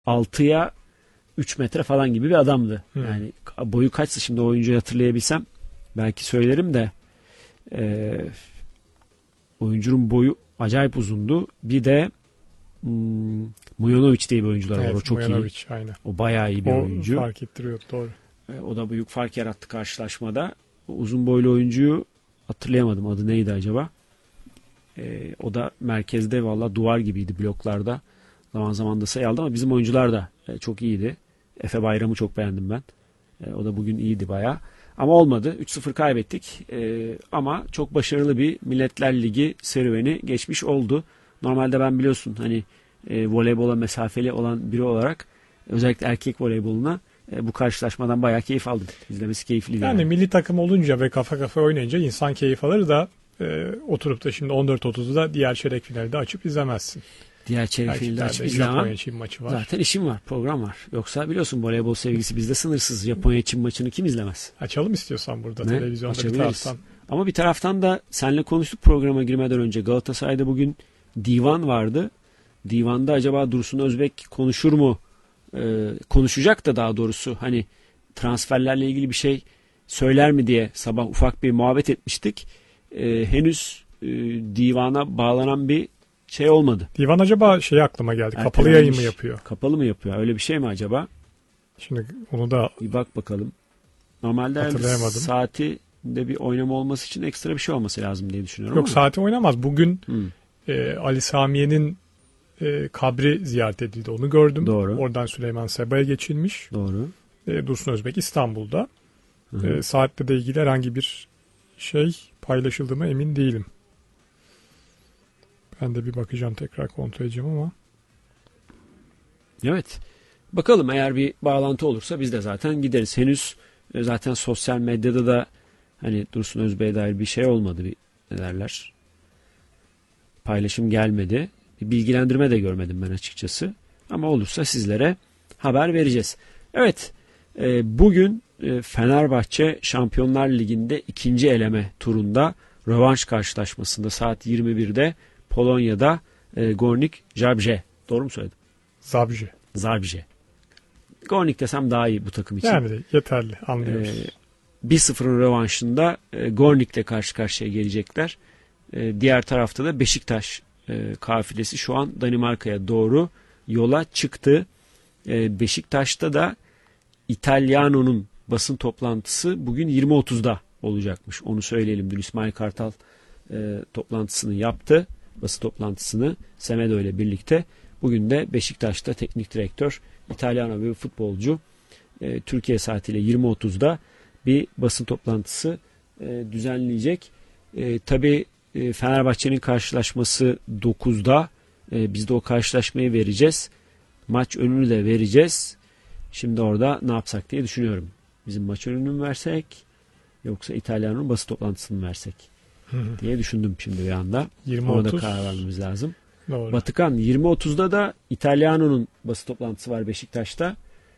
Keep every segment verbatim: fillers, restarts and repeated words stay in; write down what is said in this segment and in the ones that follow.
altıya üç metre falan gibi bir adamdı. Hmm. Yani boyu kaçsa şimdi o oyuncuyu hatırlayabilsem belki söylerim de e, oyuncunun boyu acayip uzundu. Bir de hmm, Mujanovic diye bir oyuncular var. Evet, o çok Mujanovic, iyi. aynen. O bayağı iyi bir o oyuncu. fark ettiriyor, doğru. E, o da büyük fark yarattı karşılaşmada. O uzun boylu oyuncuyu hatırlayamadım. Adı neydi acaba? E, o da merkezde valla duvar gibiydi bloklarda. Zaman zaman da sayı aldı ama bizim oyuncular da e, çok iyiydi. Efe Bayram'ı çok beğendim ben. E, o da bugün iyiydi bayağı. Ama olmadı. üç sıfır kaybettik. E, ama çok başarılı bir Milletler Ligi serüveni geçmiş oldu. Normalde ben biliyorsun hani e, voleybola mesafeli olan biri olarak özellikle erkek voleyboluna e, bu karşılaşmadan bayağı keyif aldım. İzlemesi keyifliydi. Yani, yani milli takım olunca ve kafa kafa oynayınca insan keyif alır da e, oturup da şimdi on dört otuzda diğer çeyrek finalde açıp izlemezsin. Diğer çeyrek finalde açıp izlemem. Japonya-Çin maçı var. Zaten işim var, program var. Yoksa biliyorsun voleybol sevgisi bizde sınırsız. Japonya-Çin maçını kim izlemez? Açalım istiyorsan burada Ne? televizyonda bir taraftan. Ama bir taraftan da seninle konuştuk programa girmeden önce. Galatasaray'da bugün divan vardı. Divanda acaba Dursun Özbek konuşur mu? Ee, konuşacak da daha doğrusu hani transferlerle ilgili bir şey söyler mi diye sabah ufak bir muhabbet etmiştik. Ee, henüz e, divana bağlanan bir şey olmadı. Divan acaba şey aklıma geldi. Kapalı Ertelenmiş. yayın mı yapıyor? Kapalı mı yapıyor? Öyle bir şey mi acaba? Şimdi onu da bir bak bakalım. Normalde saati de bir oynama olması için ekstra bir şey olması lazım diye düşünüyorum. Yok, ama. saati oynamaz. Bugün hmm. e, Ali Samiye'nin e, kabri ziyaret edildi. Onu gördüm. Doğru. Oradan Süleyman Seba'ya geçilmiş. Doğru. E, Dursun Özbek İstanbul'da. E, saatle de ilgili herhangi bir şey paylaşıldı mı emin değilim. Ben de bir bakacağım, tekrar kontrol edeceğim ama. Evet. Bakalım, eğer bir bağlantı olursa biz de zaten gideriz. Henüz zaten sosyal medyada da hani Dursun Özbek'e dair bir şey olmadı. Bir, ne derler? Paylaşım gelmedi. Bir bilgilendirme de görmedim ben açıkçası. Ama olursa sizlere haber vereceğiz. Evet. E, bugün e, Fenerbahçe Şampiyonlar Ligi'nde ikinci eleme turunda rövanş karşılaşmasında saat yirmi birde Polonya'da e, Gornik Zabrze. Doğru mu söyledim? Zabrze. Zabrze. Gornik desem daha iyi bu takım için. Yani de yeterli, anlıyoruz. E, bir sıfırın rövanşında e, Gornik'le karşı karşıya gelecekler. E, diğer tarafta da Beşiktaş e, kafilesi şu an Danimarka'ya doğru yola çıktı. E, Beşiktaş'ta da İtalyano'nun basın toplantısı bugün yirmi otuzda olacakmış. Onu söyleyelim. Dün İsmail Kartal e, toplantısını yaptı. Basın toplantısını Semedo ile birlikte. Bugün de Beşiktaş'ta teknik direktör İtalyano bir futbolcu e, Türkiye saatiyle yirmi otuzda bir basın toplantısı e, düzenleyecek. E, tabii e, Fenerbahçe'nin karşılaşması dokuzda. E, biz de o karşılaşmayı vereceğiz. Maç önünü de vereceğiz. Şimdi orada ne yapsak diye düşünüyorum. Bizim maç önünü mü versek yoksa İtalyano'nun basın toplantısını mı versek diye düşündüm şimdi bir anda. Orada karar vermemiz lazım. Doğru. Batıkan yirmi otuzda da İtalyano'nun basın toplantısı var Beşiktaş'ta.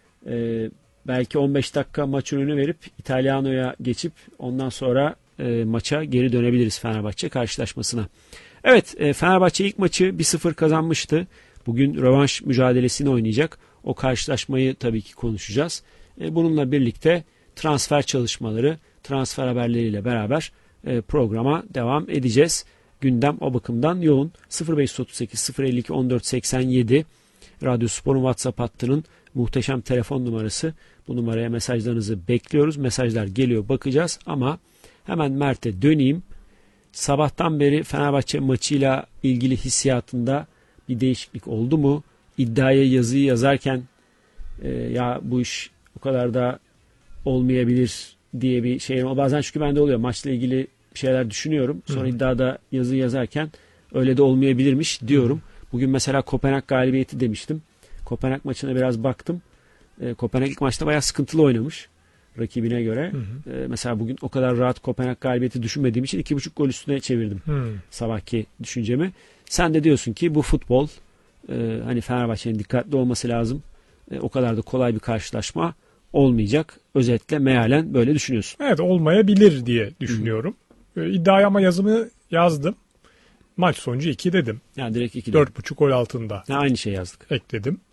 Ee, belki on beş dakika maç önünü verip İtalyano'ya geçip ondan sonra e, maça geri dönebiliriz Fenerbahçe karşılaşmasına. Evet, e, Fenerbahçe ilk maçı bir sıfır kazanmıştı. Bugün rövanş mücadelesini oynayacak. O karşılaşmayı tabii ki konuşacağız. E, bununla birlikte transfer çalışmaları, transfer haberleriyle beraber e, programa devam edeceğiz. Gündem o bakımdan yoğun. sıfır beş otuz sekiz sıfır elli iki on dört seksen yedi Radyo Spor'un WhatsApp hattının muhteşem telefon numarası. Bu numaraya mesajlarınızı bekliyoruz. Mesajlar geliyor, bakacağız ama hemen Mert'e döneyim. Sabahtan beri Fenerbahçe maçıyla ilgili hissiyatında bir değişiklik oldu mu? İddiaya yazıyı yazarken e, ya bu iş o kadar da olmayabilir diye bir şey. Bazen çünkü bende oluyor. Maçla ilgili şeyler düşünüyorum. Sonra Hı. iddiada yazı yazarken öyle de olmayabilirmiş diyorum. Bugün mesela Kopenhag galibiyeti demiştim. Kopenhag maçına biraz baktım. E, Kopenhag ilk maçta bayağı sıkıntılı oynamış rakibine göre. Hı hı. E, mesela bugün o kadar rahat Kopenhag galibiyeti düşünmediğim için iki buçuk gol üstüne çevirdim hı. sabahki düşüncemi. Sen de diyorsun ki bu futbol, e, hani Fenerbahçe'nin dikkatli olması lazım. E, o kadar da kolay bir karşılaşma olmayacak. Özetle mealen böyle düşünüyorsun. Evet, olmayabilir diye düşünüyorum. Hı. İddiaya ama yazımı yazdım. Maç sonucu iki dedim. Yani direkt iki dört buçuk gol altında. Ha, aynı şey yazdık. Ekledim. Tamam.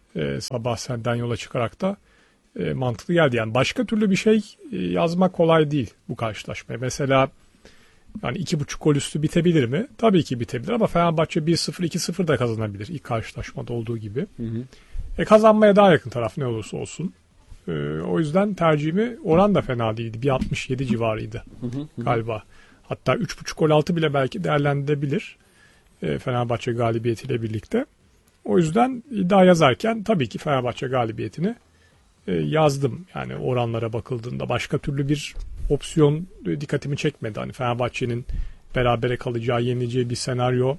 e, sabah senden yola çıkarak da e, mantıklı geldi. Yani başka türlü bir şey e, yazmak kolay değil bu karşılaşmaya. Mesela yani iki buçuk gol üstü bitebilir mi? Tabii ki bitebilir ama Fenerbahçe bir sıfır iki sıfır da kazanabilir ilk karşılaşmada olduğu gibi. Hı hı. E, kazanmaya daha yakın taraf ne olursa olsun. E, o yüzden tercihimi oran da fena değildi. bir altmış yedi civarıydı hı hı hı. galiba. Hatta üç buçuk gol altı bile belki değerlendirilebilir e, Fenerbahçe galibiyetiyle birlikte. O yüzden iddia yazarken tabii ki Fenerbahçe galibiyetini e, yazdım. Yani oranlara bakıldığında başka türlü bir opsiyon dikkatimi çekmedi. Hani Fenerbahçe'nin berabere kalacağı, yenileceği bir senaryo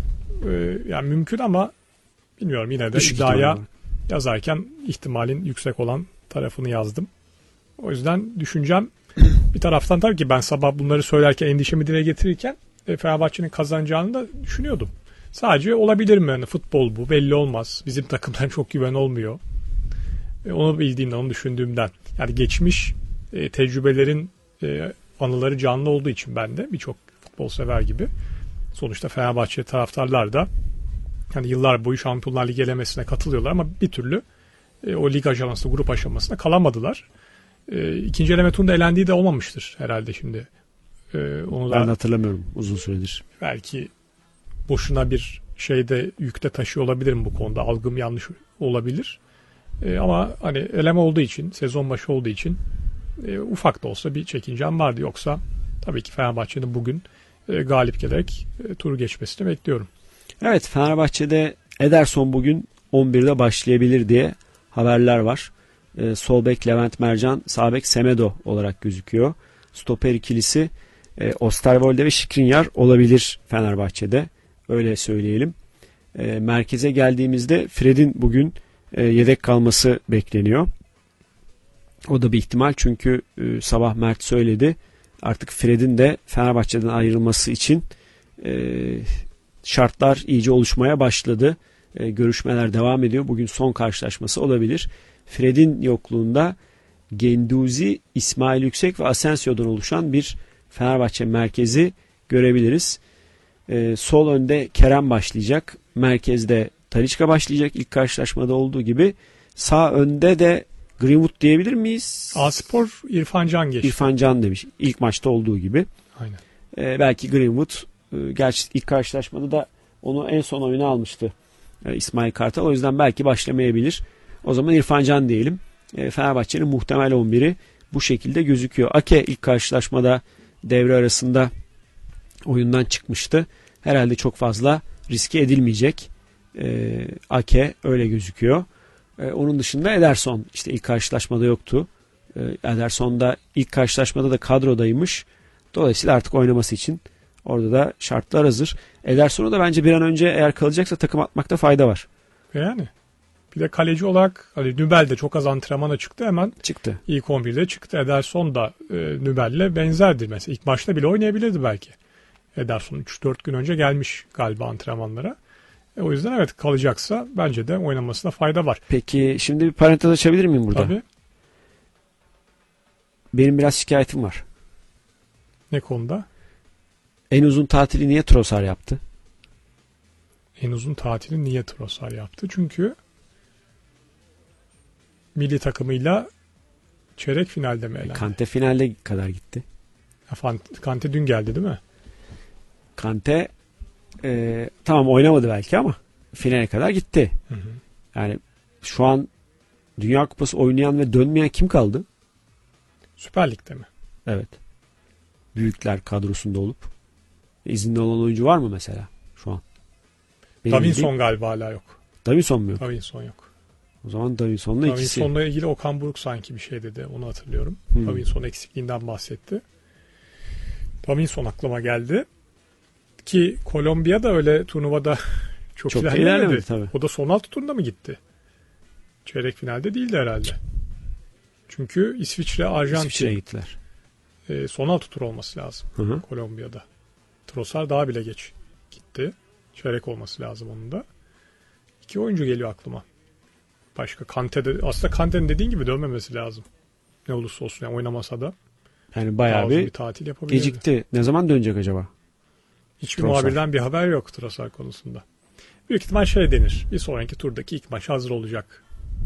e, yani mümkün ama bilmiyorum, yine de Düşük iddiaya ihtimalle yazarken ihtimalin yüksek olan tarafını yazdım. O yüzden düşüncem bir taraftan tabii ki ben sabah bunları söylerken, endişemi dile getirirken e, Fenerbahçe'nin kazanacağını da düşünüyordum. Sadece olabilir mi? Yani futbol bu. Belli olmaz. Bizim takımdan çok güven olmuyor. E, onu bildiğimden, onu düşündüğümden. Yani geçmiş e, tecrübelerin e, anıları canlı olduğu için ben de birçok futbol sever gibi. Sonuçta Fenerbahçe taraftarlar da yani yıllar boyu Şampiyonlar Ligi elemesine katılıyorlar ama bir türlü e, o lig aşamasında, grup aşamasında kalamadılar. E, ikinci eleme turunda elendiği de olmamıştır herhalde şimdi. E, onu ben da de hatırlamıyorum uzun süredir. Belki boşuna bir şeyde yükte taşıyor olabilirim bu konuda. Algım yanlış olabilir. E, ama hani eleme olduğu için, sezon başı olduğu için e, ufak da olsa bir çekincem vardı. Yoksa tabii ki Fenerbahçe'nin bugün e, galip gelerek e, turu geçmesini bekliyorum. Evet, Fenerbahçe'de Ederson bugün on birde başlayabilir diye haberler var. E, sol bek Levent Mercan, sağ bek Semedo olarak gözüküyor. Stoper ikilisi e, Osterwolde ve Skriniar olabilir Fenerbahçe'de. Öyle söyleyelim. E, merkeze geldiğimizde Fred'in bugün e, yedek kalması bekleniyor. O da bir ihtimal çünkü e, sabah Mert söyledi. Artık Fred'in de Fenerbahçe'den ayrılması için e, şartlar iyice oluşmaya başladı. E, görüşmeler devam ediyor. Bugün son karşılaşması olabilir. Fred'in yokluğunda Genduzi, İsmail Yüksek ve Asensio'dan oluşan bir Fenerbahçe merkezi görebiliriz. Ee, sol önde Kerem başlayacak. Merkezde Talisca başlayacak ilk karşılaşmada olduğu gibi. Sağ önde de Greenwood diyebilir miyiz? A-Spor İrfan Can geçti. İrfan Can demiş. İlk maçta olduğu gibi. Aynen. Ee, belki Greenwood, e, gerçi ilk karşılaşmada da onu en son oyuna almıştı e, İsmail Kartal. O yüzden belki başlamayabilir. O zaman İrfan Can diyelim. E, Fenerbahçe'nin muhtemel on biri bu şekilde gözüküyor. Ake ilk karşılaşmada devre arasında oyundan çıkmıştı. Herhalde çok fazla riske edilmeyecek. E, Ake öyle gözüküyor. E, onun dışında Ederson işte ilk karşılaşmada yoktu. E, Ederson da ilk karşılaşmada da kadrodaymış. Dolayısıyla artık oynaması için orada da şartlar hazır. Ederson'u da bence bir an önce eğer kalacaksa takım atmakta fayda var. Yani bir de kaleci olarak hani Nübel de çok az antrenmana çıktı, hemen çıktı. İlk on birde çıktı. Ederson da e, Nübel'le benzerdir mesela. İlk maçta bile oynayabilirdi belki. Ederson üç dört gün önce gelmiş galiba antrenmanlara. E, o yüzden evet, kalacaksa bence de oynamasına fayda var. Peki şimdi bir parantez açabilir miyim burada? Tabii. Benim biraz şikayetim var. Ne konuda? En uzun tatili niye Trossard yaptı? En uzun tatili niye Trossard yaptı? Çünkü milli takımıyla çeyrek finalde mi elendi? Kante finalde kadar gitti. Kante dün geldi değil mi? Kante e, tamam oynamadı belki ama finale kadar gitti. Hı hı. Yani şu an Dünya Kupası oynayan ve dönmeyen kim kaldı? Süper Lig'de mi? Evet. Büyükler kadrosunda olup izinli olan oyuncu var mı mesela şu an? Benim Davinson bildiğim... galiba hala yok. Davinson mu yok? Davinson yok. O zaman Davinson'la ikisi. Davinson'la ilgili Okan Buruk sanki bir şey dedi. Onu hatırlıyorum. Hmm. Davinson eksikliğinden bahsetti. Davinson aklıma geldi. Ki Kolombiya da öyle turnuvada çok, çok ilerlemedi. Tabii. O da son altı turunda mı gitti? Çeyrek finalde değildi herhalde. Çünkü İsviçre, Arjantin. İsviçre'ye gittiler. E, son altı tur olması lazım. Hı hı. Kolombiya'da. Trossard daha bile geç gitti. Çeyrek olması lazım onun da. İki oyuncu geliyor aklıma. Başka Kante'de, aslında Kante'nin dediğin gibi dönmemesi lazım. Ne olursa olsun yani, oynamasa da. Yani bayağı bir, bir tatil yapabilirdi. Gecikti. Ne zaman dönecek acaba? Hiçbir Trossard. Muhabirden bir haber yok Trossard konusunda. büyük ihtimal şey denir. Bir sonraki turdaki ilk maç hazır olacak